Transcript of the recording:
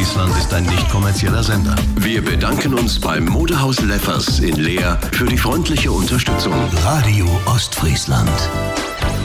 Ostfriesland ist ein nicht kommerzieller Sender. Wir bedanken uns beim Modehaus Leffers in Leer für die freundliche Unterstützung. Radio Ostfriesland.